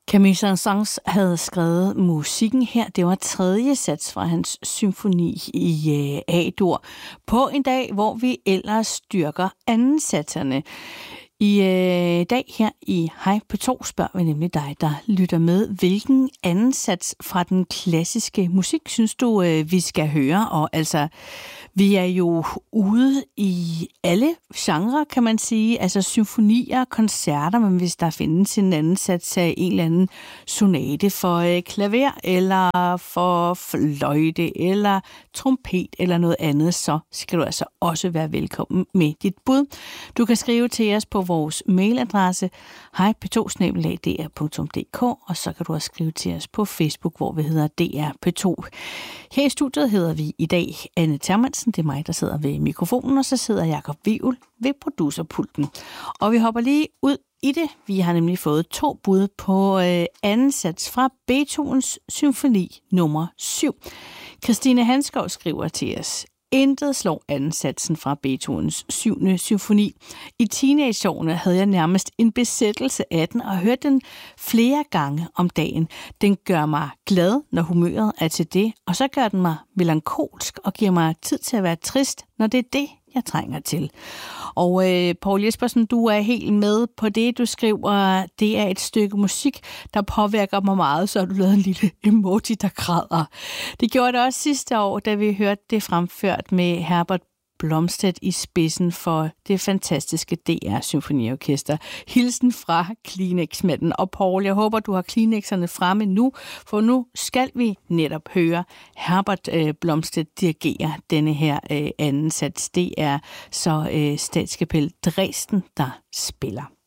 Camille Saint-Saëns havde skrevet musikken her. Det var tredje sats fra hans symfoni i A-dur. På en dag, hvor vi ellers dyrker anden satserne. I dag her i Hej P2 spørger vi nemlig dig, der lytter med. Hvilken anden sats fra den klassiske musik synes du, vi skal høre? Og altså, vi er jo ude i alle genrer, kan man sige. Altså symfonier, koncerter, men hvis der findes en anden sats af en eller anden sonate for klaver, eller for fløjte, eller trompet, eller noget andet, så skal du altså også være velkommen med dit bud. Du kan skrive til os på vores mailadresse hejp2@dr.dk, og så kan du også skrive til os på Facebook, hvor vi hedder DR P2. Her i studiet hedder vi i dag Anne Termansen, det er mig, der sidder ved mikrofonen, og så sidder Jakob Wivel ved producerpulten. Og vi hopper lige ud i det. Vi har nemlig fået 2 bud på anden sats fra Beethovens symfoni nummer 7. Christine Hanskov skriver til os: Intet slår ansatsen fra Beethovens 7. symfoni. I teenageårene havde jeg nærmest en besættelse af den og hørte den flere gange om dagen. Den gør mig glad, når humøret er til det, og så gør den mig melankolsk og giver mig tid til at være trist, når det er det, jeg trænger til. Og Poul Jespersen, du er helt med på det. Du skriver, det er et stykke musik, der påvirker mig meget, så har du lavet en lille emoji, der græder. Det gjorde det også sidste år, da vi hørte det fremført med Herbert Blomstedt i spidsen for det fantastiske DR Symfoniorkester. Hilsen fra Kleenex-manden. Og Poul, jeg håber, du har Kleenexerne fremme nu, for nu skal vi netop høre Herbert Blomstedt dirigere denne her anden sats. Det er så Statskapel Dresden, der spiller.